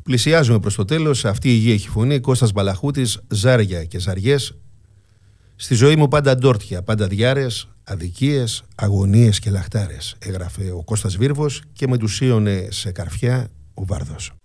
Πλησιάζουμε προς το τέλος. Αυτή η γη έχει φωνή. Κώστας Μπαλαχούτης, ζάρια και ζαριές. Στη ζωή μου πάντα ντόρτια, πάντα διάρες, αδικίες, αγωνίες και λαχτάρες, έγραφε ο Κώστας Βίρβος και μετουσίωνε σε καρφιά ο Βάρδος.